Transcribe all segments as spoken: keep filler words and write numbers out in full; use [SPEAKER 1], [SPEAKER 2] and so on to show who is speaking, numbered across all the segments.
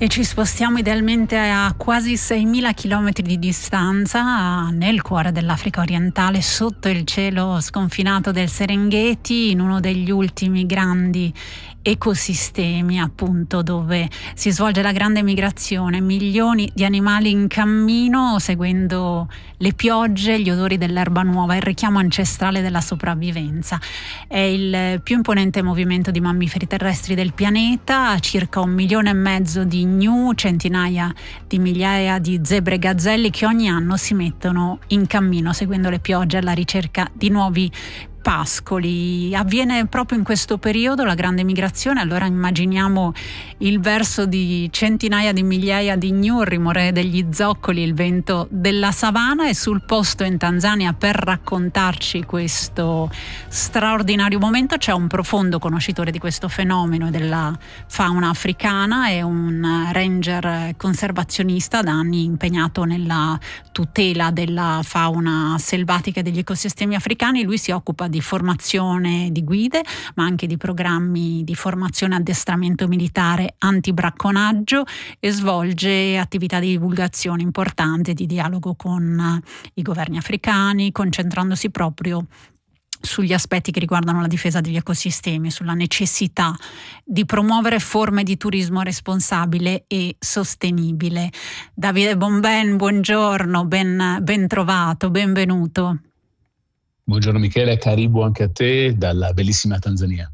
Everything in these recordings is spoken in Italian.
[SPEAKER 1] E ci spostiamo idealmente a quasi seimila chilometri di distanza, nel cuore dell'Africa orientale, sotto il cielo sconfinato del Serengeti, in uno degli ultimi grandi ecosistemi, appunto, dove si svolge la grande migrazione, milioni di animali in cammino seguendo le piogge, gli odori dell'erba nuova, il richiamo ancestrale della sopravvivenza. È il più imponente movimento di mammiferi terrestri del pianeta, circa un milione e mezzo di gnu, centinaia di migliaia di zebre e gazzelli che ogni anno si mettono in cammino seguendo le piogge alla ricerca di nuovi pascoli. Avviene proprio in questo periodo la grande migrazione, allora immaginiamo il verso di centinaia di migliaia di gnu, il rumore degli zoccoli, il vento della savana. E sul posto in Tanzania per raccontarci questo straordinario momento c'è un profondo conoscitore di questo fenomeno della fauna africana, è un ranger conservazionista da anni impegnato nella tutela della fauna selvatica e degli ecosistemi africani. Lui si occupa di formazione di guide, ma anche di programmi di formazione e addestramento militare antibracconaggio, e svolge attività di divulgazione importante, di dialogo con i governi africani, concentrandosi proprio sugli aspetti che riguardano la difesa degli ecosistemi, sulla necessità di promuovere forme di turismo responsabile e sostenibile. Davide Bomben, buongiorno, ben, ben trovato, benvenuto.
[SPEAKER 2] Buongiorno Michele, caribu anche a te dalla bellissima Tanzania.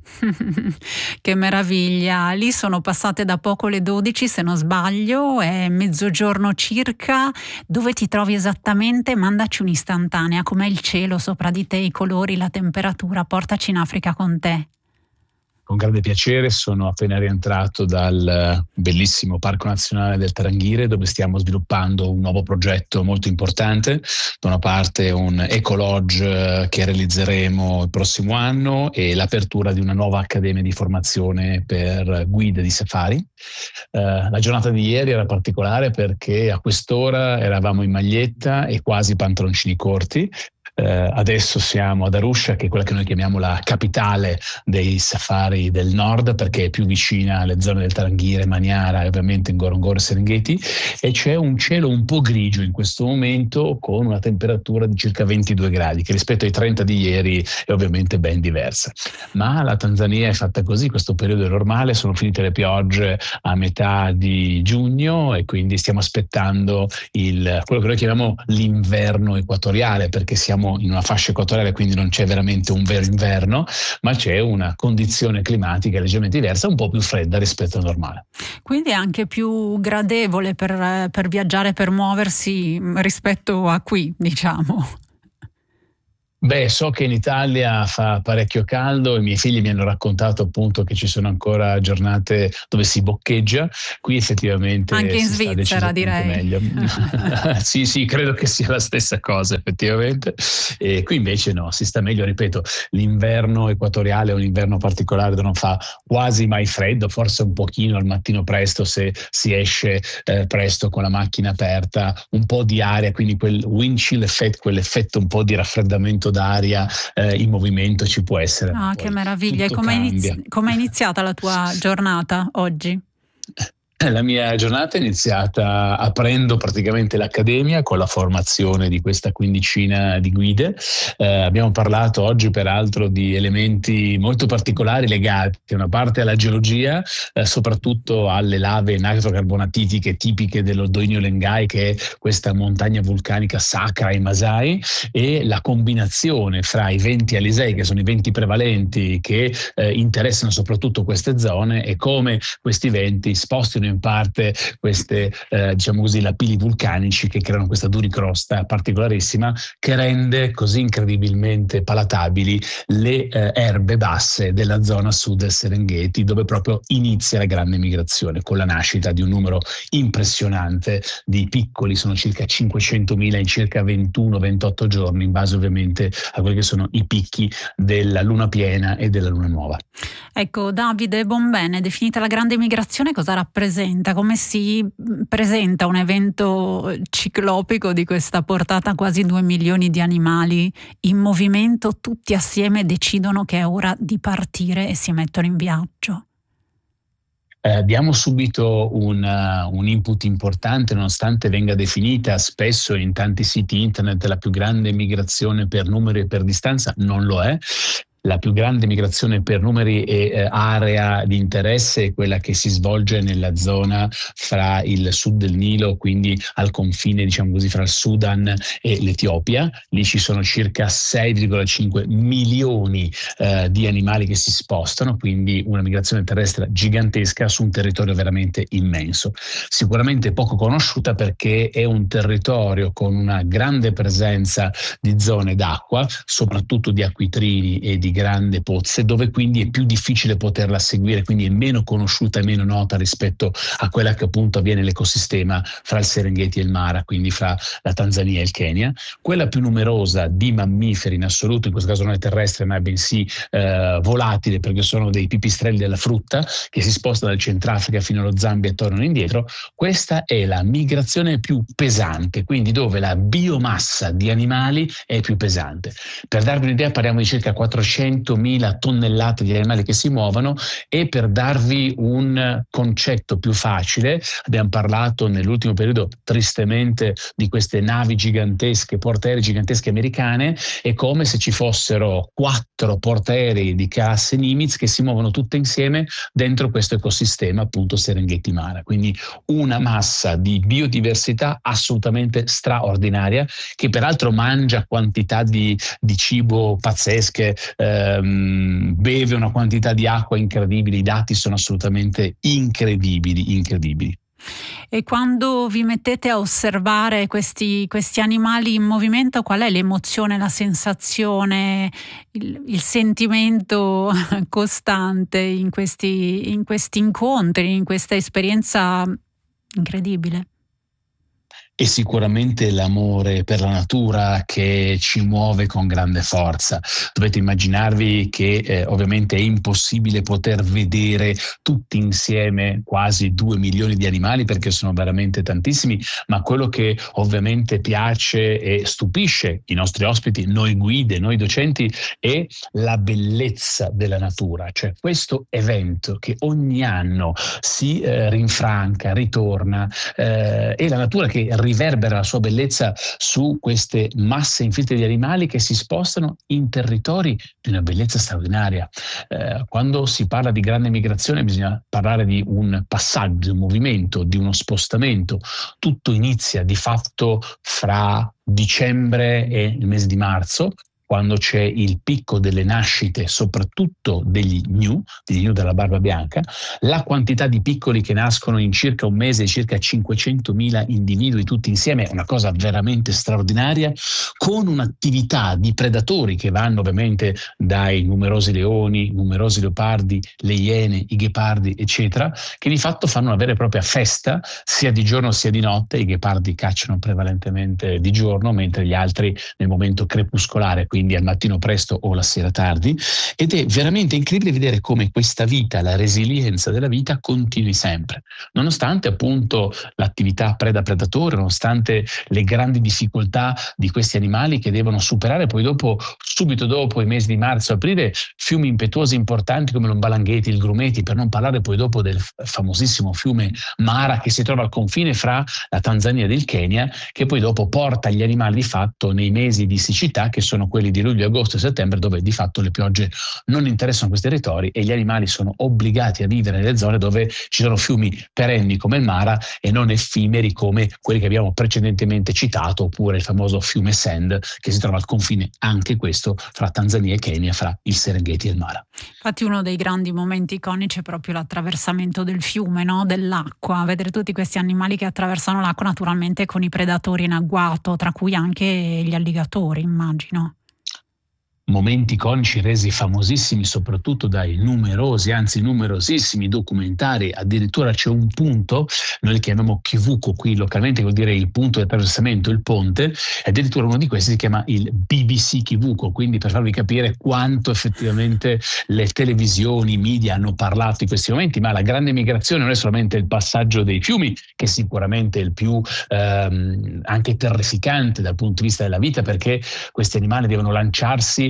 [SPEAKER 1] Che meraviglia, lì sono passate da poco le dodici se non sbaglio, è mezzogiorno circa. Dove ti trovi esattamente? Mandaci un'istantanea, com'è il cielo sopra di te, i colori, la temperatura, portaci in Africa con te.
[SPEAKER 2] Con grande piacere, sono appena rientrato dal bellissimo Parco Nazionale del Tarangire, dove stiamo sviluppando un nuovo progetto molto importante. Da una parte un eco-lodge che realizzeremo il prossimo anno e l'apertura di una nuova accademia di formazione per guide di safari. Uh, la giornata di ieri era particolare perché a quest'ora eravamo in maglietta e quasi pantaloncini corti. Uh, adesso siamo ad Arusha, che è quella che noi chiamiamo la capitale dei safari del nord, perché è più vicina alle zone del Tarangire, Manyara e ovviamente Ngorongoro e Serengeti, e c'è un cielo un po' grigio in questo momento con una temperatura di circa ventidue gradi, che rispetto ai trenta di ieri è ovviamente ben diversa. Ma la Tanzania è fatta così, questo periodo è normale, sono finite le piogge a metà di giugno e quindi stiamo aspettando il, quello che noi chiamiamo l'inverno equatoriale, perché siamo in una fascia equatoriale, quindi non c'è veramente un vero inverno, ma c'è una condizione climatica leggermente diversa, un po' più fredda rispetto al normale.
[SPEAKER 1] Quindi è anche più gradevole per, per viaggiare, per muoversi rispetto a qui, diciamo.
[SPEAKER 2] Beh, so che in Italia fa parecchio caldo, i miei figli mi hanno raccontato appunto che ci sono ancora giornate dove si boccheggia, qui effettivamente
[SPEAKER 1] anche in
[SPEAKER 2] si
[SPEAKER 1] Svizzera,
[SPEAKER 2] sta
[SPEAKER 1] direi.
[SPEAKER 2] Meglio. sì, sì, credo che sia la stessa cosa effettivamente, e qui invece no, si sta meglio, ripeto, l'inverno equatoriale è un inverno particolare dove non fa quasi mai freddo, forse un pochino al mattino presto se si esce eh, presto con la macchina aperta, un po' di aria, quindi quel wind chill effect, quell'effetto un po' di raffreddamento d'aria eh, in movimento ci può essere.
[SPEAKER 1] Ah, che meraviglia! E come è inizi- iniziata la tua giornata oggi?
[SPEAKER 2] La mia giornata è iniziata aprendo praticamente l'accademia con la formazione di questa quindicina di guide. Eh, abbiamo parlato oggi peraltro di elementi molto particolari legati da una parte alla geologia, eh, soprattutto alle lave natrocarbonatitiche tipiche dell'Ordognino Lengai, che è questa montagna vulcanica sacra ai Masai, e la combinazione fra i venti alisei, che sono i venti prevalenti che eh, interessano soprattutto queste zone, e come questi venti spostino in parte queste eh, diciamo così lapili vulcanici che creano questa duricrosta particolarissima che rende così incredibilmente palatabili le eh, erbe basse della zona sud del Serengeti, dove proprio inizia la grande migrazione con la nascita di un numero impressionante di piccoli, sono circa cinquecentomila in circa ventuno ventotto giorni, in base ovviamente a quelli che sono i picchi della luna piena e della luna nuova.
[SPEAKER 1] Ecco, Davide Bombene, definita la grande migrazione, cosa rappresenta? Come si presenta un evento ciclopico di questa portata? Quasi due milioni di animali in movimento, tutti assieme decidono che è ora di partire e si mettono in viaggio.
[SPEAKER 2] Eh, abbiamo subito un, uh, un input importante, nonostante venga definita spesso in tanti siti internet la più grande migrazione per numeri e per distanza, non lo è. La più grande migrazione per numeri e eh, area di interesse è quella che si svolge nella zona fra il sud del Nilo, quindi al confine, diciamo così, fra il Sudan e l'Etiopia. Lì ci sono circa sei virgola cinque milioni eh, di animali che si spostano, quindi una migrazione terrestre gigantesca su un territorio veramente immenso. Sicuramente poco conosciuta perché è un territorio con una grande presenza di zone d'acqua, soprattutto di acquitrini e di grandi pozze, dove quindi è più difficile poterla seguire, quindi è meno conosciuta e meno nota rispetto a quella che appunto avviene nell'ecosistema fra il Serengeti e il Mara, quindi fra la Tanzania e il Kenya. Quella più numerosa di mammiferi in assoluto, in questo caso non è terrestre ma bensì eh, volatile, perché sono dei pipistrelli della frutta che si spostano dal Centrafrica fino allo Zambia e tornano indietro. Questa è la migrazione più pesante, quindi dove la biomassa di animali è più pesante. Per darvi un'idea parliamo di circa quattrocentomila tonnellate di animali che si muovono, e per darvi un concetto più facile, abbiamo parlato nell'ultimo periodo tristemente di queste navi gigantesche, portaerei gigantesche americane. È come se ci fossero quattro portaerei di classe Nimitz che si muovono tutte insieme dentro questo ecosistema appunto Serengeti Mara, quindi una massa di biodiversità assolutamente straordinaria, che peraltro mangia quantità di, di cibo pazzesche, ehm, beve una quantità di acqua incredibile. I dati sono assolutamente incredibili, incredibili.
[SPEAKER 1] E quando vi mettete a osservare questi, questi animali in movimento, qual è l'emozione, la sensazione, il, il sentimento costante in questi, in questi incontri, in questa esperienza incredibile?
[SPEAKER 2] E sicuramente l'amore per la natura che ci muove con grande forza. Dovete immaginarvi che eh, ovviamente è impossibile poter vedere tutti insieme quasi due milioni di animali, perché sono veramente tantissimi, ma quello che ovviamente piace e stupisce i nostri ospiti, noi guide, noi docenti, è la bellezza della natura, cioè questo evento che ogni anno si eh, rinfranca, ritorna, eh, e la natura che riverbera la sua bellezza su queste masse infinite di animali che si spostano in territori di una bellezza straordinaria. Eh, quando si parla di grande migrazione bisogna parlare di un passaggio, un movimento, di uno spostamento. Tutto inizia di fatto fra dicembre e il mese di marzo, quando c'è il picco delle nascite, soprattutto degli gnu, degli gnu della barba bianca. La quantità di piccoli che nascono in circa un mese, circa cinquecentomila individui tutti insieme, è una cosa veramente straordinaria, con un'attività di predatori che vanno ovviamente dai numerosi leoni, numerosi leopardi, le iene, i ghepardi, eccetera, che di fatto fanno una vera e propria festa, sia di giorno sia di notte. I ghepardi cacciano prevalentemente di giorno, mentre gli altri nel momento crepuscolare, quindi al mattino presto o la sera tardi, ed è veramente incredibile vedere come questa vita, la resilienza della vita continui sempre, nonostante appunto l'attività preda-predatore, nonostante le grandi difficoltà di questi animali che devono superare poi dopo, subito dopo i mesi di marzo e aprile, fiumi impetuosi importanti come l'Ombalangheti, il Grumeti, per non parlare poi dopo del famosissimo fiume Mara che si trova al confine fra la Tanzania e il Kenya, che poi dopo porta gli animali di fatto nei mesi di siccità, che sono quelli di luglio, agosto e settembre, dove di fatto le piogge non interessano questi territori e gli animali sono obbligati a vivere nelle zone dove ci sono fiumi perenni come il Mara e non effimeri come quelli che abbiamo precedentemente citato, oppure il famoso fiume Sand che si trova al confine, anche questo, fra Tanzania e Kenya, fra il Serengeti e il Mara.
[SPEAKER 1] Infatti uno dei grandi momenti iconici è proprio l'attraversamento del fiume, no? Dell'acqua, vedere tutti questi animali che attraversano l'acqua, naturalmente con i predatori in agguato, tra cui anche gli alligatori, immagino.
[SPEAKER 2] Momenti iconici resi famosissimi soprattutto dai numerosi, anzi numerosissimi documentari. Addirittura c'è un punto, noi li chiamiamo Kivuko qui localmente, vuol dire il punto di attraversamento, il ponte, e addirittura uno di questi si chiama il B B C Kivuko, quindi per farvi capire quanto effettivamente le televisioni, i media hanno parlato di questi momenti. Ma la grande migrazione non è solamente il passaggio dei fiumi, che sicuramente è il più ehm, anche terrificante dal punto di vista della vita, perché questi animali devono lanciarsi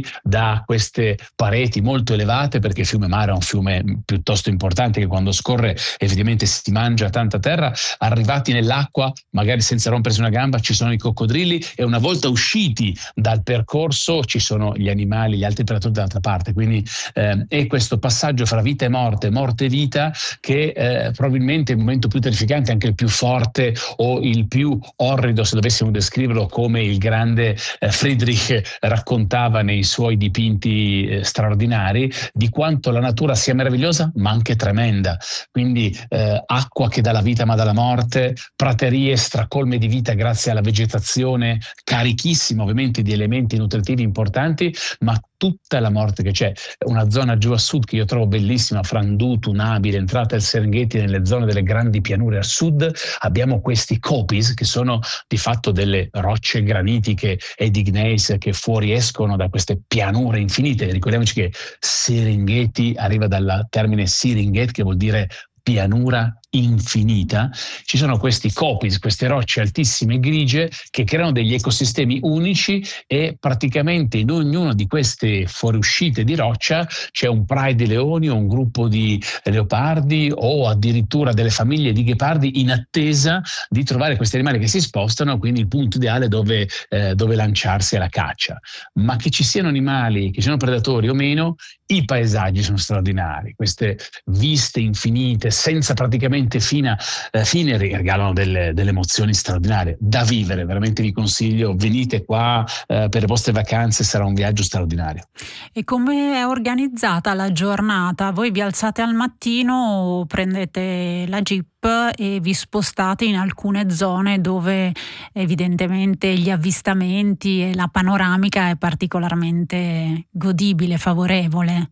[SPEAKER 2] da queste pareti molto elevate, perché il fiume Mara è un fiume piuttosto importante che quando scorre effettivamente si mangia tanta terra. Arrivati nell'acqua, magari senza rompersi una gamba, ci sono i coccodrilli, e una volta usciti dal percorso ci sono gli animali, gli altri predatori dall'altra parte. Quindi eh, è questo passaggio fra vita e morte, morte e vita, che eh, probabilmente è il momento più terrificante, anche il più forte o il più orrido, se dovessimo descriverlo, come il grande eh, Friedrich raccontava nei suoi dipinti eh, straordinari, di quanto la natura sia meravigliosa ma anche tremenda. Quindi eh, acqua che dà la vita ma dà la morte, praterie stracolme di vita grazie alla vegetazione, carichissima ovviamente di elementi nutritivi importanti, ma tutta la morte che c'è. Una zona giù a sud che io trovo bellissima, Frandutu, Nabi, l'entrata del Serengeti, nelle zone delle grandi pianure a sud, abbiamo questi copis che sono di fatto delle rocce granitiche ed igneis che fuoriescono da queste pianure infinite. Ricordiamoci che Serengeti arriva dal termine Siringet, che vuol dire pianura infinita. Ci sono questi copis, queste rocce altissime e grigie che creano degli ecosistemi unici, e praticamente in ognuno di queste fuoriuscite di roccia c'è un pride di leoni o un gruppo di leopardi o addirittura delle famiglie di ghepardi in attesa di trovare questi animali che si spostano, quindi il punto ideale dove, eh, dove lanciarsi alla caccia. Ma che ci siano animali, che siano predatori o meno, i paesaggi sono straordinari. Queste viste infinite senza praticamente Fina, eh, fine regalano delle, delle emozioni straordinarie da vivere. Veramente vi consiglio, venite qua eh, per le vostre vacanze, sarà un viaggio straordinario.
[SPEAKER 1] E come è organizzata la giornata? Voi vi alzate al mattino, prendete la jeep e vi spostate in alcune zone dove evidentemente gli avvistamenti e la panoramica è particolarmente godibile, favorevole.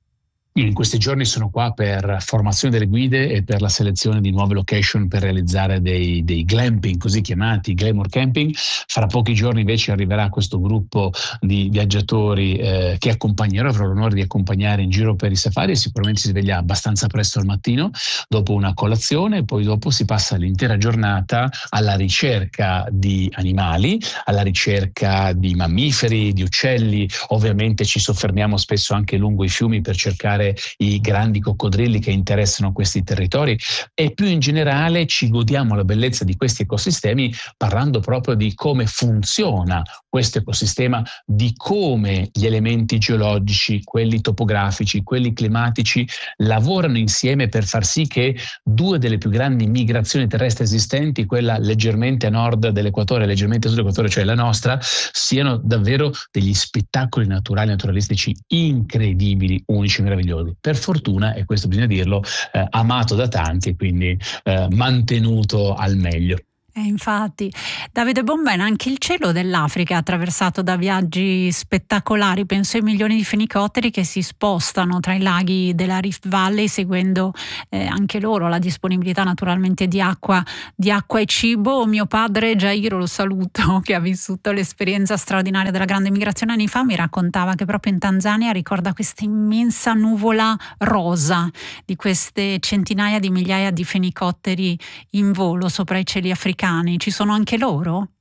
[SPEAKER 2] In questi giorni sono qua per formazione delle guide e per la selezione di nuove location per realizzare dei, dei glamping, così chiamati glamour camping. Fra pochi giorni invece arriverà questo gruppo di viaggiatori eh, che accompagnerò, avrò l'onore di accompagnare in giro per i safari, e sicuramente si sveglia abbastanza presto al mattino dopo una colazione, e poi dopo si passa l'intera giornata alla ricerca di animali, alla ricerca di mammiferi, di uccelli. Ovviamente ci soffermiamo spesso anche lungo i fiumi per cercare i grandi coccodrilli che interessano questi territori, e più in generale ci godiamo la bellezza di questi ecosistemi parlando proprio di come funziona questo ecosistema, di come gli elementi geologici, quelli topografici, quelli climatici lavorano insieme per far sì che due delle più grandi migrazioni terrestri esistenti, quella leggermente a nord dell'equatore e leggermente a sud dell'equatore, cioè la nostra, siano davvero degli spettacoli naturali, naturalistici incredibili, unici, meravigliosi. Per fortuna, e questo bisogna dirlo, eh, amato da tanti e quindi eh, mantenuto al meglio.
[SPEAKER 1] Eh, infatti, Davide Bombena, anche il cielo dell'Africa è attraversato da viaggi spettacolari. Penso ai milioni di fenicotteri che si spostano tra i laghi della Rift Valley, seguendo eh, anche loro la disponibilità naturalmente di acqua, di acqua e cibo. Mio padre Jairo, lo saluto, che ha vissuto l'esperienza straordinaria della grande migrazione anni fa, mi raccontava che proprio in Tanzania ricorda questa immensa nuvola rosa di queste centinaia di migliaia di fenicotteri in volo sopra i cieli africani. Ci sono anche loro?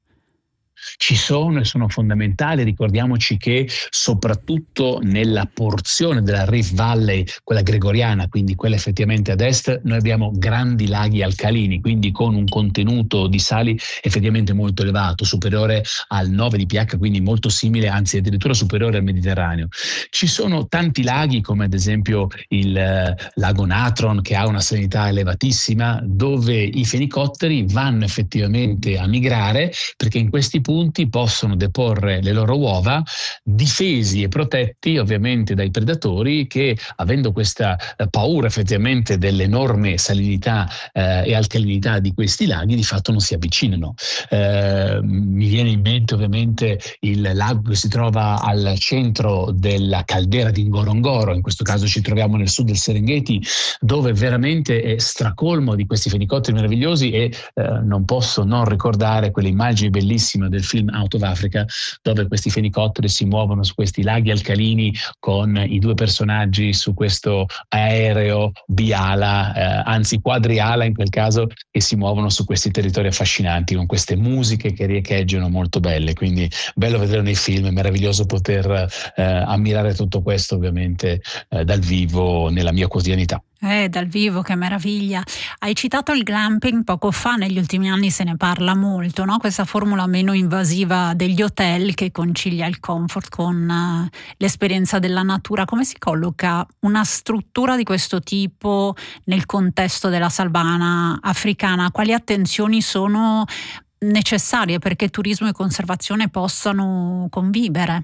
[SPEAKER 2] Ci sono e sono fondamentali. Ricordiamoci che soprattutto nella porzione della Rift Valley, quella gregoriana, quindi quella effettivamente ad est, noi abbiamo grandi laghi alcalini, quindi con un contenuto di sali effettivamente molto elevato, superiore al nove di pH, quindi molto simile, anzi addirittura superiore al Mediterraneo. Ci sono tanti laghi, come ad esempio il eh, lago Natron, che ha una salinità elevatissima, dove i fenicotteri vanno effettivamente a migrare, perché in questi punti possono deporre le loro uova, difesi e protetti ovviamente dai predatori che, avendo questa eh, paura effettivamente dell'enorme salinità eh, e alcalinità di questi laghi, di fatto non si avvicinano. Eh, mi viene in mente ovviamente il lago che si trova al centro della caldera di Ngorongoro, in questo caso ci troviamo nel sud del Serengeti, dove veramente è stracolmo di questi fenicotteri meravigliosi, e eh, non posso non ricordare quelle immagini bellissime del film Out of Africa, dove questi fenicotteri si muovono su questi laghi alcalini con i due personaggi su questo aereo biala, eh, anzi quadriala in quel caso, che si muovono su questi territori affascinanti con queste musiche che riecheggiano molto belle. Quindi bello vedere nei film, è meraviglioso poter eh, ammirare tutto questo ovviamente eh, dal vivo nella mia quotidianità.
[SPEAKER 1] Eh, dal vivo, che meraviglia. Hai citato il glamping poco fa, negli ultimi anni se ne parla molto, no? Questa formula meno invasiva degli hotel che concilia il comfort con uh, l'esperienza della natura. Come si colloca una struttura di questo tipo nel contesto della savana africana? Quali attenzioni sono necessarie perché turismo e conservazione possano convivere?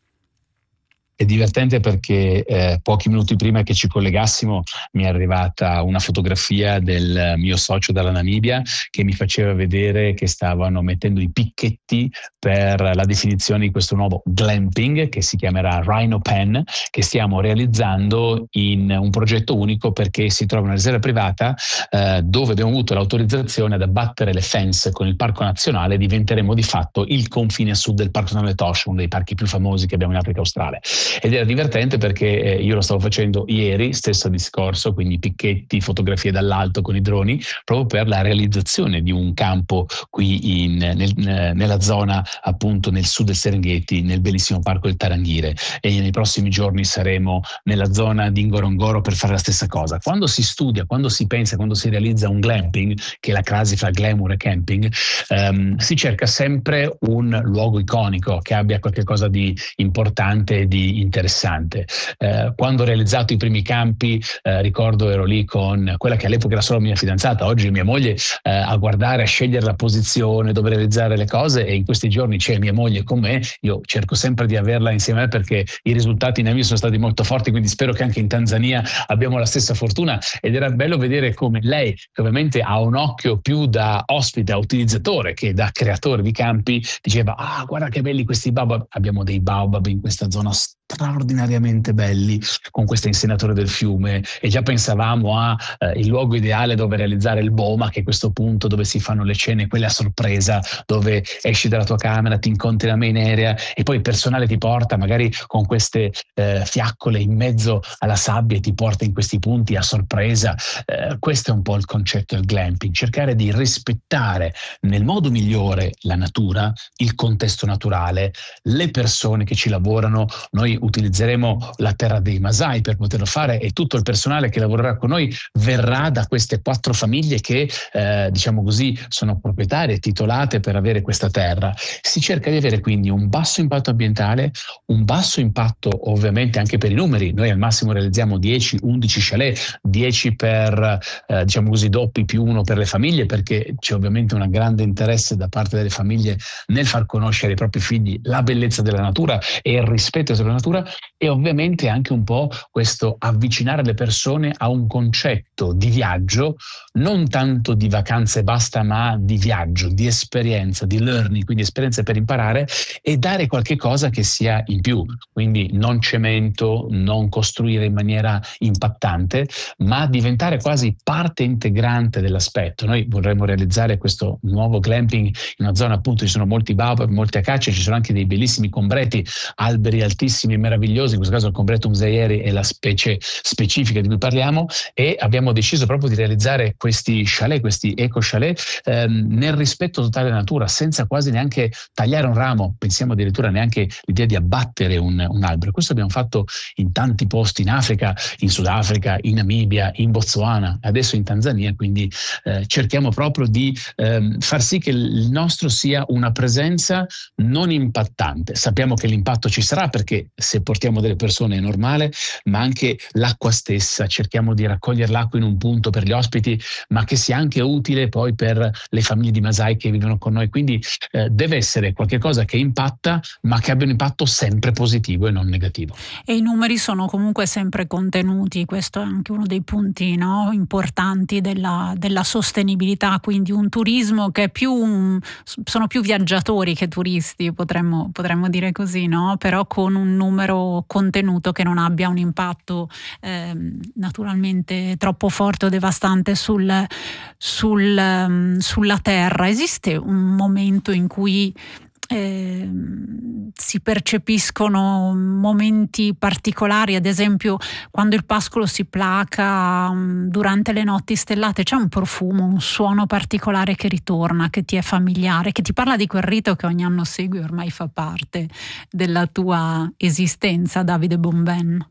[SPEAKER 2] È divertente perché eh, pochi minuti prima che ci collegassimo mi è arrivata una fotografia del mio socio dalla Namibia che mi faceva vedere che stavano mettendo i picchetti per la definizione di questo nuovo glamping che si chiamerà Rhino Pen, che stiamo realizzando in un progetto unico perché si trova una riserva privata eh, dove abbiamo avuto l'autorizzazione ad abbattere le fence con il Parco Nazionale. Diventeremo di fatto il confine sud del Parco Nazionale Tosh, uno dei parchi più famosi che abbiamo in Africa Australe. Ed era divertente perché eh, io lo stavo facendo ieri, stesso discorso, quindi picchetti, fotografie dall'alto con i droni, proprio per la realizzazione di un campo qui in, nel, nella zona, appunto nel sud del Serengeti, nel bellissimo parco del Tarangire, e nei prossimi giorni saremo nella zona di Ngorongoro per fare la stessa cosa. Quando si studia, quando si pensa, quando si realizza un glamping, che è la crasi fra glamour e camping, ehm, si cerca sempre un luogo iconico che abbia qualcosa di importante e di interessante. Eh, quando ho realizzato i primi campi, eh, ricordo ero lì con quella che all'epoca era solo mia fidanzata, oggi mia moglie, eh, a guardare, a scegliere la posizione dove realizzare le cose, e in questi giorni c'è mia moglie con me. Io cerco sempre di averla insieme a me perché i risultati in Namibia sono stati molto forti, quindi spero che anche in Tanzania abbiamo la stessa fortuna, ed era bello vedere come lei, che ovviamente ha un occhio più da ospite, da utilizzatore che da creatore di campi, diceva: ah, guarda che belli questi baobab. Abbiamo dei baobab in questa zona straordinariamente belli con queste insenature del fiume, e già pensavamo a eh, il luogo ideale dove realizzare il Boma, che è questo punto dove si fanno le cene, quelle a sorpresa, dove esci dalla tua camera, ti incontri la main area e poi il personale ti porta magari con queste eh, fiaccole in mezzo alla sabbia e ti porta in questi punti a sorpresa. Eh, questo è un po' il concetto del glamping: cercare di rispettare nel modo migliore la natura, il contesto naturale, le persone che ci lavorano. Noi utilizzeremo la terra dei Masai per poterlo fare, e tutto il personale che lavorerà con noi verrà da queste quattro famiglie che eh, diciamo così sono proprietarie, titolate per avere questa terra. Si cerca di avere quindi un basso impatto ambientale, un basso impatto ovviamente anche per i numeri. Noi al massimo realizziamo dieci undici chalet, dieci per eh, diciamo così doppi più uno per le famiglie, perché c'è ovviamente un grande interesse da parte delle famiglie nel far conoscere ai propri figli la bellezza della natura e il rispetto della natura, e ovviamente anche un po' questo avvicinare le persone a un concetto di viaggio, non tanto di vacanze e basta, ma di viaggio, di esperienza, di learning, quindi esperienze per imparare, e dare qualche cosa che sia in più. Quindi non cemento, non costruire in maniera impattante, ma diventare quasi parte integrante dell'aspetto. Noi vorremmo realizzare questo nuovo glamping in una zona, appunto, ci sono molti baobab, molte acacie, ci sono anche dei bellissimi combreti, alberi altissimi e meravigliosi. In questo caso il Combretum zayeri è la specie specifica di cui parliamo, e abbiamo deciso proprio di realizzare questi chalet, questi eco chalet, ehm, nel rispetto totale della natura, senza quasi neanche tagliare un ramo. Pensiamo addirittura neanche l'idea di abbattere un, un albero. Questo abbiamo fatto in tanti posti in Africa, in Sudafrica, in Namibia, in Botswana, adesso in Tanzania. Quindi eh, cerchiamo proprio di ehm, far sì che il nostro sia una presenza non impattante. Sappiamo che l'impatto ci sarà, perché se portiamo delle persone è normale, ma anche l'acqua stessa, cerchiamo di raccogliere l'acqua in un punto per gli ospiti, ma che sia anche utile poi per le famiglie di Masai che vivono con noi. Quindi eh, deve essere qualcosa che impatta, ma che abbia un impatto sempre positivo e non negativo.
[SPEAKER 1] E i numeri sono comunque sempre contenuti, questo è anche uno dei punti, no, importanti della, della sostenibilità, quindi un turismo che è più un, sono più viaggiatori che turisti, potremmo, potremmo dire così, no? Però con un numero contenuto che non abbia un impatto eh, naturalmente troppo forte o devastante sul, sul, um, sulla terra. Esiste un momento in cui eh, si percepiscono momenti particolari, ad esempio quando il pascolo si placa um, durante le notti stellate, c'è un profumo, un suono particolare che ritorna, che ti è familiare, che ti parla di quel rito che ogni anno segui, ormai fa parte della tua esistenza, Davide Bonven?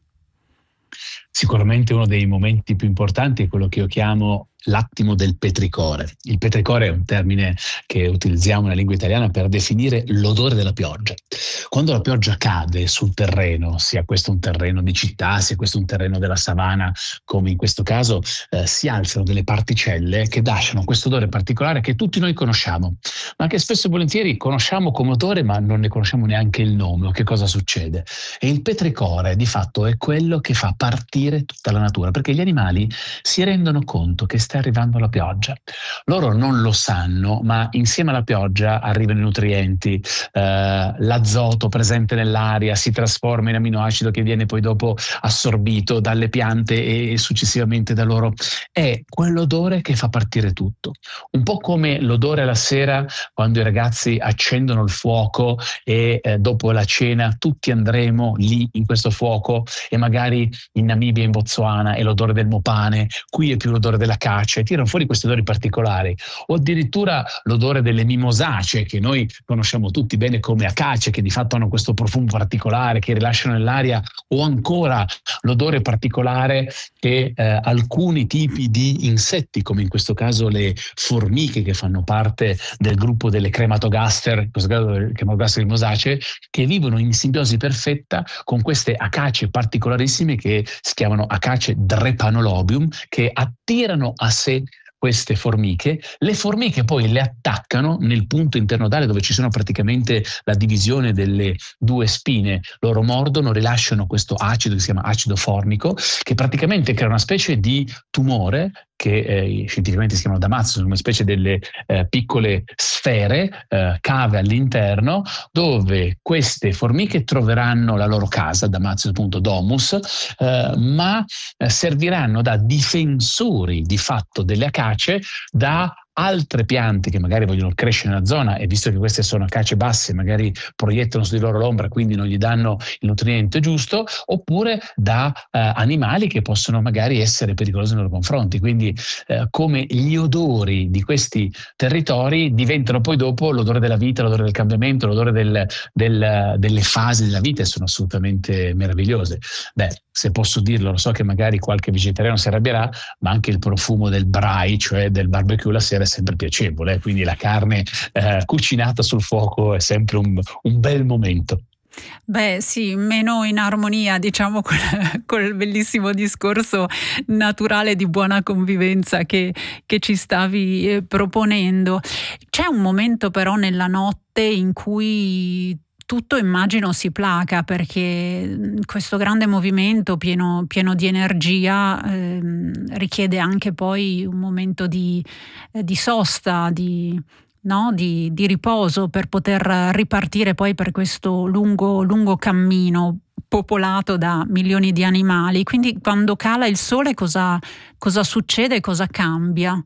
[SPEAKER 2] Sicuramente uno dei momenti più importanti è quello che io chiamo l'attimo del petricore. Il petricore è un termine che utilizziamo nella lingua italiana per definire l'odore della pioggia. Quando la pioggia cade sul terreno, sia questo un terreno di città, sia questo un terreno della savana, come in questo caso, eh, si alzano delle particelle che lasciano questo odore particolare che tutti noi conosciamo, ma che spesso e volentieri conosciamo come odore, ma non ne conosciamo neanche il nome o che cosa succede. E il petricore, di fatto, è quello che fa partire tutta la natura, perché gli animali si rendono conto che sta arrivando la pioggia. Loro non lo sanno, ma insieme alla pioggia arrivano i nutrienti, eh, l'azoto presente nell'aria si trasforma in aminoacido che viene poi dopo assorbito dalle piante e successivamente da loro. È quell'odore che fa partire tutto. Un po' come l'odore alla sera quando i ragazzi accendono il fuoco e eh, dopo la cena tutti andremo lì in questo fuoco e magari in Namibia, in Botswana è l'odore del mopane, qui è più l'odore della cacia, tirano fuori questi odori particolari, o addirittura l'odore delle mimosacee che noi conosciamo tutti bene come acacie, che di fatto hanno questo profumo particolare che rilasciano nell'aria, o ancora l'odore particolare che eh, alcuni tipi di insetti, come in questo caso le formiche che fanno parte del gruppo delle Crematogaster, in questo caso le Crematogaster mimosacee, che vivono in simbiosi perfetta con queste acacie particolarissime che si chiamano acacie Drepanolobium, che attirano a sé queste formiche. Le formiche poi le attaccano nel punto internodale dove ci sono praticamente la divisione delle due spine. Loro mordono, rilasciano questo acido che si chiama acido formico, che praticamente crea una specie di tumore che eh, scientificamente si chiamano damasco, sono una specie delle eh, piccole sfere, eh, cave all'interno, dove queste formiche troveranno la loro casa, damasco appunto domus, eh, ma eh, serviranno da difensori di fatto delle acacie da altre piante che magari vogliono crescere nella zona, e visto che queste sono acacie basse magari proiettano su di loro l'ombra, quindi non gli danno il nutriente giusto, oppure da eh, animali che possono magari essere pericolosi nei loro confronti. Quindi eh, come gli odori di questi territori diventano poi dopo l'odore della vita, l'odore del cambiamento, l'odore del, del, delle fasi della vita, e sono assolutamente meravigliose. Beh, se posso dirlo, lo so che magari qualche vegetariano si arrabbierà, ma anche il profumo del braai, cioè del barbecue la sera, è sempre piacevole, quindi la carne eh, cucinata sul fuoco è sempre un, un bel momento.
[SPEAKER 1] Beh sì, meno in armonia diciamo con, con il bellissimo discorso naturale di buona convivenza che, che ci stavi eh, proponendo. C'è un momento però nella notte in cui tutto immagino si placa, perché questo grande movimento pieno, pieno di energia ehm, richiede anche poi un momento di, eh, di sosta, di, no? di, di riposo per poter ripartire poi per questo lungo, lungo cammino popolato da milioni di animali. Quindi quando cala il sole cosa, cosa succede, cosa cambia?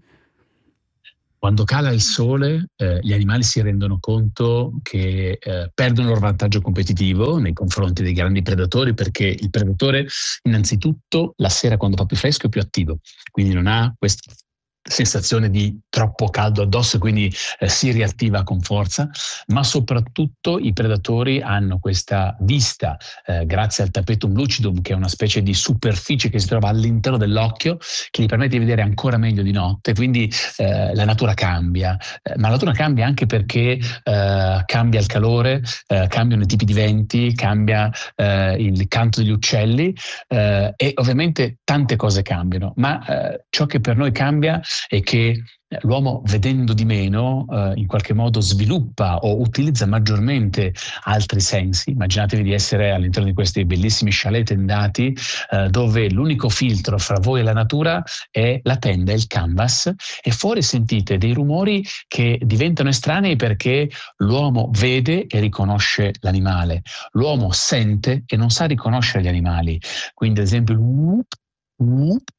[SPEAKER 2] Quando cala il sole, eh, gli animali si rendono conto che eh, perdono il loro vantaggio competitivo nei confronti dei grandi predatori, perché il predatore innanzitutto la sera quando fa più fresco è più attivo, quindi non ha questa sensazione di troppo caldo addosso e quindi eh, si riattiva con forza, ma soprattutto i predatori hanno questa vista eh, grazie al tapetum lucidum, che è una specie di superficie che si trova all'interno dell'occhio che gli permette di vedere ancora meglio di notte, quindi eh, la natura cambia, eh, ma la natura cambia anche perché eh, cambia il calore, eh, cambiano i tipi di venti, cambia eh, il canto degli uccelli eh, e ovviamente tante cose cambiano, ma eh, ciò che per noi cambia è che l'uomo, vedendo di meno, eh, in qualche modo sviluppa o utilizza maggiormente altri sensi. Immaginatevi di essere all'interno di questi bellissimi chalet tendati eh, dove l'unico filtro fra voi e la natura è la tenda, il canvas, e fuori sentite dei rumori che diventano estranei perché l'uomo vede e riconosce l'animale, l'uomo sente e non sa riconoscere gli animali. Quindi ad esempio il whoop,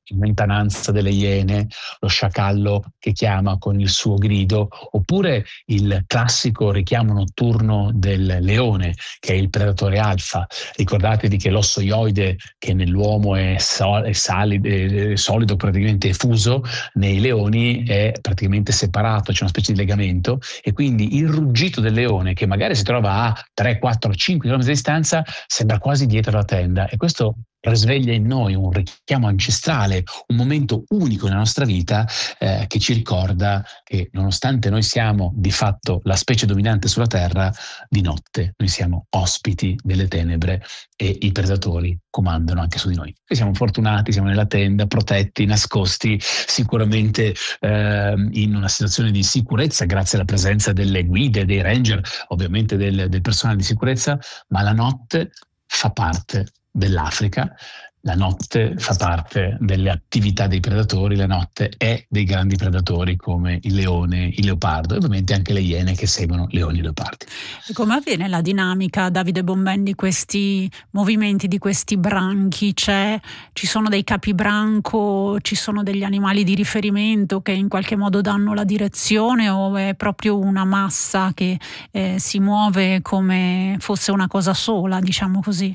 [SPEAKER 2] in lontananza delle iene, lo sciacallo che chiama con il suo grido, oppure il classico richiamo notturno del leone, che è il predatore alfa. Ricordatevi che l'osso ioide, che nell'uomo è, sol- è, salido, è solido, praticamente fuso, nei leoni è praticamente separato, c'è una specie di legamento, e quindi il ruggito del leone, che magari si trova a tre, quattro, cinque chilometri di distanza, sembra quasi dietro la tenda, e questo risveglia in noi un richiamo ancestrale, un momento unico nella nostra vita eh, che ci ricorda che nonostante noi siamo di fatto la specie dominante sulla Terra, di notte noi siamo ospiti delle tenebre e i predatori comandano anche su di noi. Noi siamo fortunati, siamo nella tenda, protetti, nascosti, sicuramente eh, in una situazione di sicurezza grazie alla presenza delle guide, dei ranger, ovviamente del, del personale di sicurezza, ma la notte fa parte dell'Africa, la notte fa parte delle attività dei predatori, la notte è dei grandi predatori come il leone, il leopardo e ovviamente anche le iene che seguono leoni e leopardi.
[SPEAKER 1] E come avviene la dinamica, Davide Bomben, di questi movimenti, di questi branchi? C'è, ci sono dei capibranco, ci sono degli animali di riferimento che in qualche modo danno la direzione, o è proprio una massa che eh, si muove come fosse una cosa sola, diciamo così?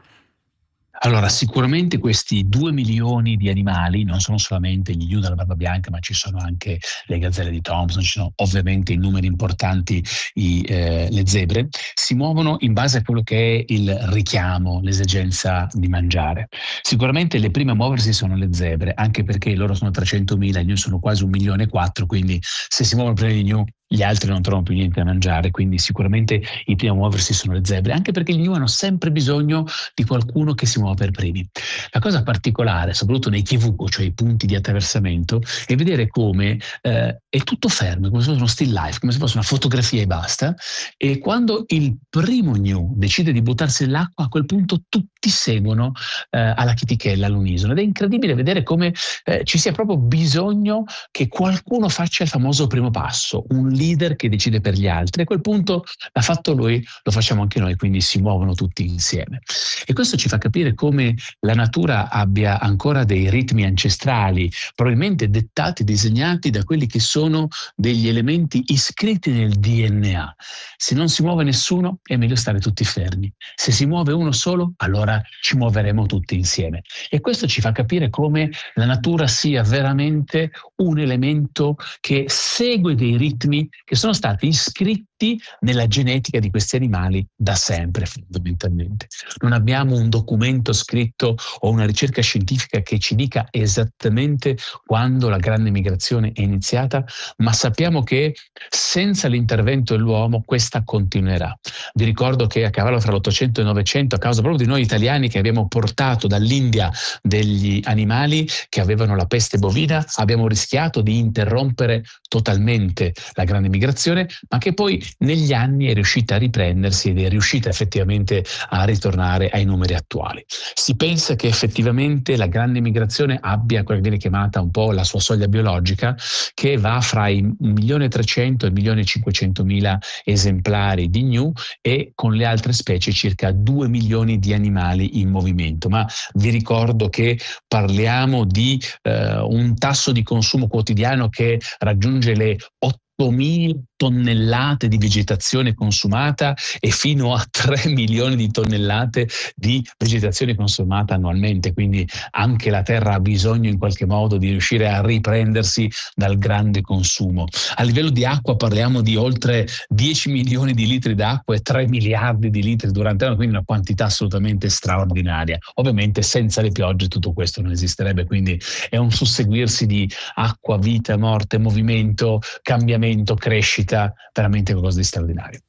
[SPEAKER 2] Allora, sicuramente questi due milioni di animali non sono solamente gli gnu della barba bianca, ma ci sono anche le gazzelle di Thompson, ci sono ovviamente in numeri importanti i, eh, le zebre, si muovono in base a quello che è il richiamo, l'esigenza di mangiare. Sicuramente le prime a muoversi sono le zebre, anche perché loro sono trecentomila, i gnu sono quasi un milione e quattro, quindi se si muovono prima di gnu gli altri non trovano più niente da mangiare, quindi sicuramente i primi a muoversi sono le zebre, anche perché gli gnu hanno sempre bisogno di qualcuno che si muova per primi. La cosa particolare, soprattutto nei kivuko, cioè i punti di attraversamento, è vedere come eh, è tutto fermo, come se fosse uno still life, come se fosse una fotografia e basta, e quando il primo gnu decide di buttarsi nell'acqua, a quel punto tutti seguono eh, alla chitichella, all'unisono, ed è incredibile vedere come eh, ci sia proprio bisogno che qualcuno faccia il famoso primo passo, un leader che decide per gli altri. A quel punto l'ha fatto lui, lo facciamo anche noi, quindi si muovono tutti insieme. E questo ci fa capire come la natura abbia ancora dei ritmi ancestrali, probabilmente dettati, disegnati da quelli che sono degli elementi iscritti nel D N A. Se non si muove nessuno, è meglio stare tutti fermi. Se si muove uno solo, allora ci muoveremo tutti insieme. E questo ci fa capire come la natura sia veramente un elemento che segue dei ritmi che sono stati iscritti nella genetica di questi animali da sempre, fondamentalmente. Non abbiamo un documento scritto o una ricerca scientifica che ci dica esattamente quando la grande migrazione è iniziata, ma sappiamo che senza l'intervento dell'uomo questa continuerà. Vi ricordo che a cavallo tra l'Ottocento e il Novecento, a causa proprio di noi italiani che abbiamo portato dall'India degli animali che avevano la peste bovina, abbiamo rischiato di interrompere totalmente la grande migrazione, ma che poi negli anni è riuscita a riprendersi ed è riuscita effettivamente a ritornare ai numeri attuali. Si pensa che effettivamente la grande migrazione abbia quella che viene chiamata un po' la sua soglia biologica, che va fra i un milione e trecento e il milione e cinquecentomila esemplari di gnu e con le altre specie circa due milioni di animali in movimento. Ma vi ricordo che parliamo di eh, un tasso di consumo quotidiano che raggiunge le ottomila tonnellate di vegetazione consumata e fino a tre milioni di tonnellate di vegetazione consumata annualmente, quindi anche la terra ha bisogno in qualche modo di riuscire a riprendersi dal grande consumo. A livello di acqua parliamo di oltre dieci milioni di litri d'acqua e tre miliardi di litri durante l'anno, quindi una quantità assolutamente straordinaria. Ovviamente senza le piogge tutto questo non esisterebbe, quindi è un susseguirsi di acqua, vita, morte, movimento, cambiamento, crescita, veramente qualcosa di straordinario.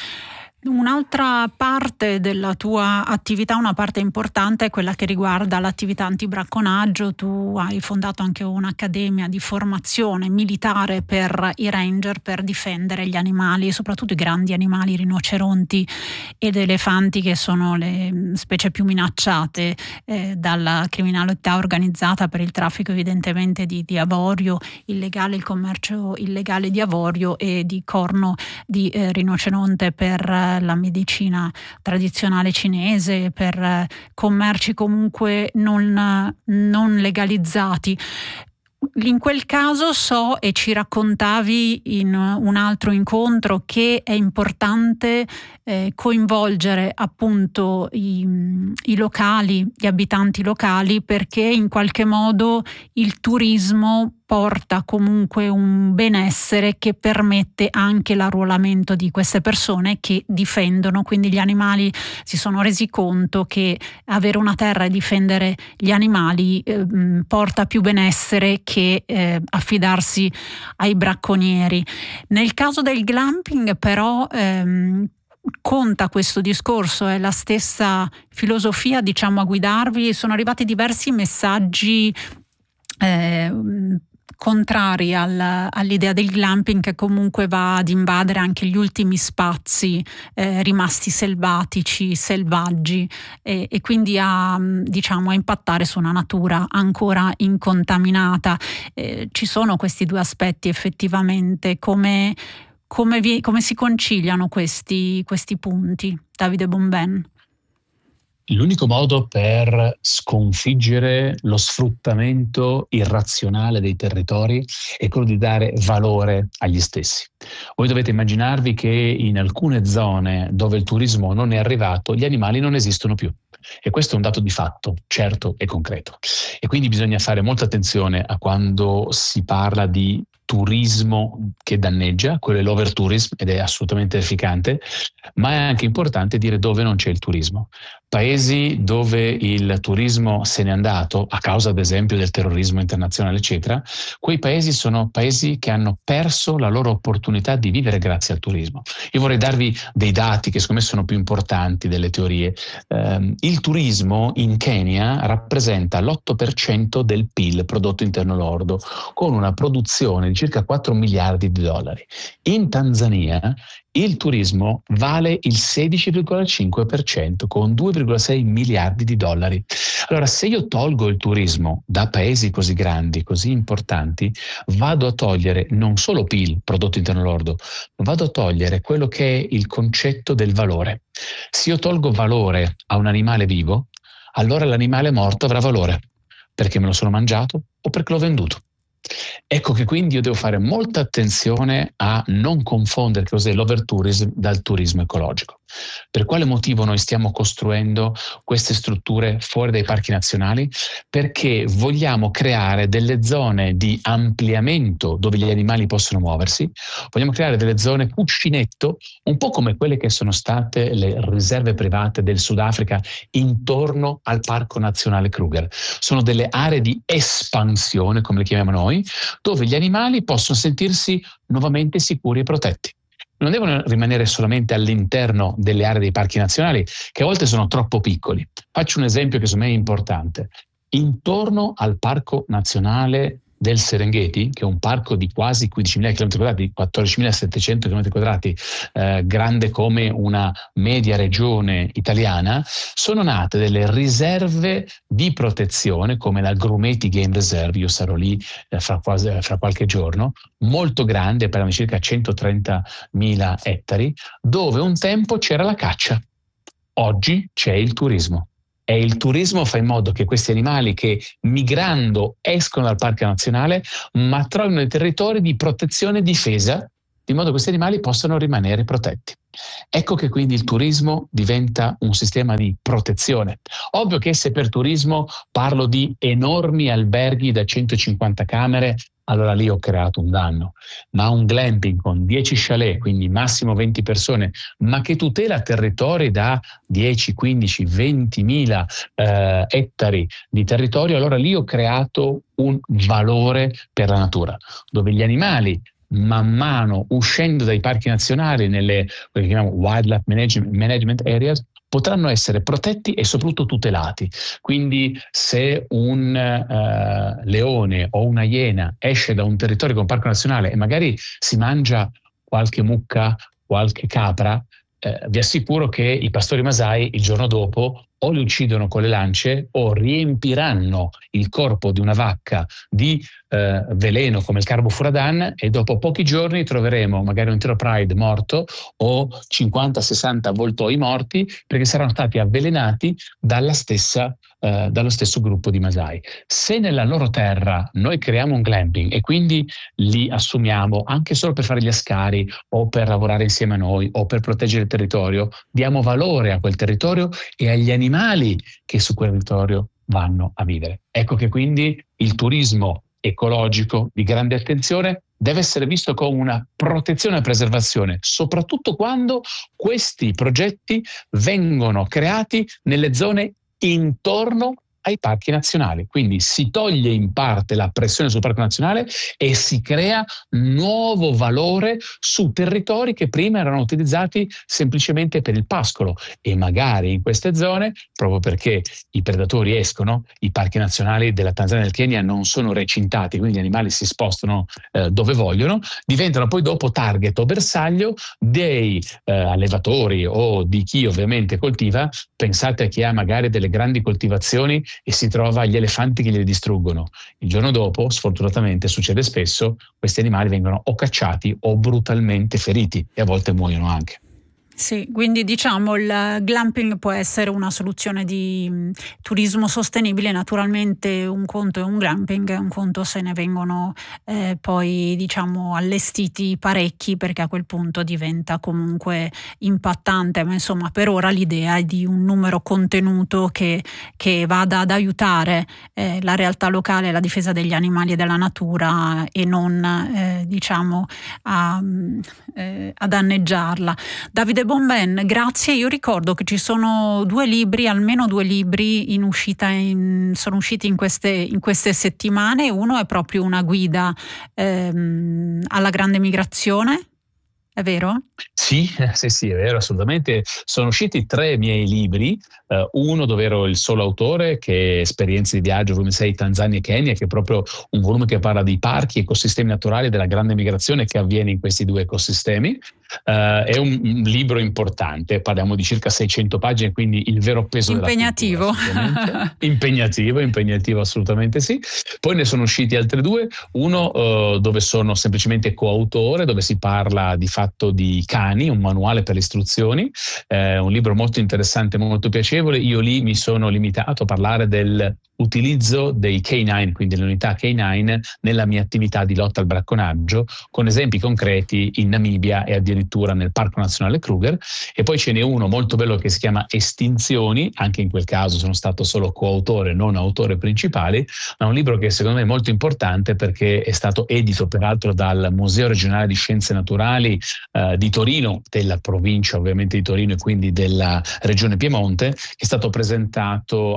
[SPEAKER 1] Un'altra parte della tua attività, una parte importante, è quella che riguarda l'attività antibracconaggio. Tu hai fondato anche un'accademia di formazione militare per i ranger, per difendere gli animali, soprattutto i grandi animali, rinoceronti ed elefanti, che sono le specie più minacciate eh, dalla criminalità organizzata per il traffico evidentemente di, di avorio illegale, il commercio illegale di avorio e di corno di eh, rinoceronte per la medicina tradizionale cinese, per commerci comunque non, non legalizzati. In quel caso so, e ci raccontavi in un altro incontro, che è importante eh, coinvolgere appunto i, i locali, gli abitanti locali, perché in qualche modo il turismo porta comunque un benessere che permette anche l'arruolamento di queste persone che difendono, quindi gli animali si sono resi conto che avere una terra e difendere gli animali eh, porta più benessere che eh, affidarsi ai bracconieri. Nel caso del glamping però ehm, conta questo discorso, è la stessa filosofia, diciamo, a guidarvi. Sono arrivati diversi messaggi eh, contrari al, all'idea del glamping, che comunque va ad invadere anche gli ultimi spazi eh, rimasti selvatici, selvaggi, e, e quindi a, diciamo, a impattare su una natura ancora incontaminata. Eh, ci sono questi due aspetti effettivamente. Come, come, vi, come si conciliano questi, questi punti, Davide Bomben?
[SPEAKER 2] L'unico modo per sconfiggere lo sfruttamento irrazionale dei territori è quello di dare valore agli stessi. Voi dovete immaginarvi che in alcune zone dove il turismo non è arrivato, gli animali non esistono più. E questo è un dato di fatto, certo e concreto. E quindi bisogna fare molta attenzione a quando si parla di turismo che danneggia, quello è l'overtourism ed è assolutamente efficante, ma è anche importante dire dove non c'è il turismo. Paesi dove il turismo se n'è andato, a causa ad esempio del terrorismo internazionale eccetera, quei paesi sono paesi che hanno perso la loro opportunità di vivere grazie al turismo. Io vorrei darvi dei dati che secondo me sono più importanti delle teorie. Um, il turismo in Kenya rappresenta l'otto per cento del P I L, prodotto interno lordo, con una produzione di circa quattro miliardi di dollari. In Tanzania il turismo vale il sedici virgola cinque per cento con due virgola sei miliardi di dollari. Allora, se io tolgo il turismo da paesi così grandi, così importanti, vado a togliere non solo P I L, prodotto interno lordo, ma vado a togliere quello che è il concetto del valore. Se io tolgo valore a un animale vivo, allora l'animale morto avrà valore, perché me lo sono mangiato o perché l'ho venduto. Ecco che quindi io devo fare molta attenzione a non confondere cos'è l'overtourism dal turismo ecologico. Per quale motivo noi stiamo costruendo queste strutture fuori dai parchi nazionali? Perché vogliamo creare delle zone di ampliamento dove gli animali possono muoversi, vogliamo creare delle zone cuscinetto, un po' come quelle che sono state le riserve private del Sudafrica intorno al Parco Nazionale Kruger. Sono delle aree di espansione, come le chiamiamo noi, dove gli animali possono sentirsi nuovamente sicuri e protetti. Non devono rimanere solamente all'interno delle aree dei parchi nazionali, che a volte sono troppo piccoli. Faccio un esempio che secondo me è importante. Intorno al Parco Nazionale del Serengeti, che è un parco di quasi quindicimila chilometri quadrati, quattordicimilasettecento chilometri quadrati, eh, grande come una media regione italiana, sono nate delle riserve di protezione come la Grumeti Game Reserve. Io sarò lì eh, fra, quasi, fra qualche giorno, molto grande, parliamo di circa centotrentamila ettari, dove un tempo c'era la caccia. Oggi c'è il turismo. E il turismo fa in modo che questi animali che migrando escono dal parco nazionale ma trovino dei territori di protezione e difesa, in modo che questi animali possano rimanere protetti. Ecco che quindi il turismo diventa un sistema di protezione. Ovvio che se per turismo parlo di enormi alberghi da centocinquanta camere, allora lì ho creato un danno. Ma un glamping con dieci chalet, quindi massimo venti persone, ma che tutela territori da dieci, quindici, ventimila eh, ettari di territorio, allora lì ho creato un valore per la natura, dove gli animali man mano uscendo dai parchi nazionali nelle quelli che chiamiamo wildlife management, management areas potranno essere protetti e soprattutto tutelati. Quindi se un uh, leone o una iena esce da un territorio come un parco nazionale e magari si mangia qualche mucca, qualche capra, eh, vi assicuro che i pastori Masai il giorno dopo o li uccidono con le lance o riempiranno il corpo di una vacca di eh, veleno come il carbofuradan, e dopo pochi giorni troveremo magari un intero pride morto o cinquanta sessanta avvoltoi morti, perché saranno stati avvelenati dalla stessa, eh, dallo stesso gruppo di Masai. Se nella loro terra noi creiamo un glamping e quindi li assumiamo anche solo per fare gli ascari o per lavorare insieme a noi o per proteggere il territorio, diamo valore a quel territorio e agli animali che su quel territorio vanno a vivere. Ecco che quindi il turismo ecologico di grande attenzione deve essere visto come una protezione e preservazione, soprattutto quando questi progetti vengono creati nelle zone intorno ai parchi nazionali. Quindi si toglie in parte la pressione sul parco nazionale e si crea nuovo valore su territori che prima erano utilizzati semplicemente per il pascolo, e magari in queste zone, proprio perché i predatori escono, i parchi nazionali della Tanzania e del Kenya non sono recintati, quindi gli animali si spostano eh, dove vogliono, diventano poi dopo target o bersaglio dei eh, allevatori o di chi ovviamente coltiva. Pensate a chi ha magari delle grandi coltivazioni e si trova gli elefanti che glieli distruggono. Il giorno dopo, sfortunatamente, succede spesso, questi animali vengono o cacciati o brutalmente feriti, e a volte muoiono anche.
[SPEAKER 1] Sì, quindi diciamo il glamping può essere una soluzione di mh, turismo sostenibile. Naturalmente un conto è un glamping, un conto se ne vengono eh, poi diciamo allestiti parecchi, perché a quel punto diventa comunque impattante, ma insomma per ora l'idea è di un numero contenuto che, che vada ad aiutare eh, la realtà locale, la difesa degli animali e della natura, e non eh, diciamo a, eh, a danneggiarla. Davide Bomben, grazie. Io ricordo che ci sono due libri, almeno due libri in uscita, in, sono usciti in queste, in queste settimane. Uno è proprio una guida ehm, alla grande migrazione, è vero?
[SPEAKER 2] Sì, sì, sì, è vero, assolutamente. Sono usciti tre miei libri, uh, uno dove ero il solo autore, che è Esperienze di viaggio, volume sei, Tanzania e Kenya, che è proprio un volume che parla di parchi, ecosistemi naturali e della grande migrazione che avviene in questi due ecosistemi. Uh, è un, un libro importante, parliamo di circa seicento pagine, quindi il vero peso
[SPEAKER 1] impegnativo.
[SPEAKER 2] della cultura. impegnativo, impegnativo assolutamente sì. Poi ne sono usciti altri due, uno uh, dove sono semplicemente coautore, dove si parla di fatto di cani, un manuale per le istruzioni, eh, un libro molto interessante, molto piacevole. Io lì mi sono limitato a parlare del utilizzo dei K nove, quindi le unità K nove, nella mia attività di lotta al bracconaggio, con esempi concreti in Namibia e addirittura nel Parco Nazionale Kruger. E poi ce n'è uno molto bello che si chiama Estinzioni, anche in quel caso sono stato solo coautore, non autore principale, ma un libro che secondo me è molto importante perché è stato edito peraltro dal Museo Regionale di Scienze Naturali eh, di Torino, della provincia ovviamente di Torino e quindi della regione Piemonte. È stato presentato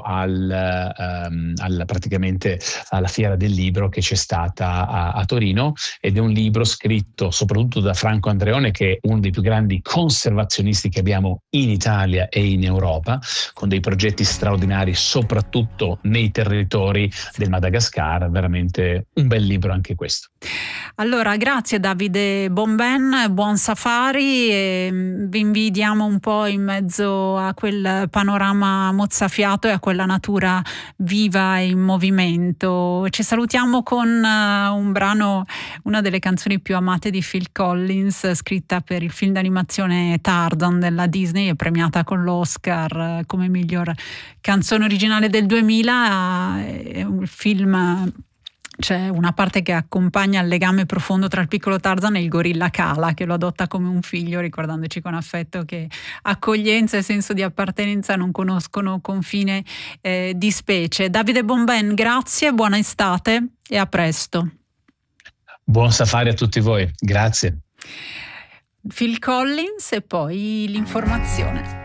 [SPEAKER 2] al um, Al, praticamente alla fiera del libro che c'è stata a, a Torino, ed è un libro scritto soprattutto da Franco Andreone, che è uno dei più grandi conservazionisti che abbiamo in Italia e in Europa, con dei progetti straordinari soprattutto nei territori del Madagascar. Veramente un bel libro anche questo.
[SPEAKER 1] Allora, grazie Davide Bomben, buon safari, e vi invidiamo un po' in mezzo a quel panorama mozzafiato e a quella natura viva e in movimento. Ci salutiamo con uh, un brano, una delle canzoni più amate di Phil Collins, scritta per il film d'animazione Tarzan della Disney e premiata con l'Oscar uh, come miglior canzone originale del duemila. Uh, è un film... C'è una parte che accompagna il legame profondo tra il piccolo Tarzan e il gorilla Kala, che lo adotta come un figlio, ricordandoci con affetto che accoglienza e senso di appartenenza non conoscono confine eh, di specie. Davide Bomben, grazie, buona estate e a presto.
[SPEAKER 2] Buon safari a tutti voi, grazie.
[SPEAKER 1] Phil Collins e poi l'informazione.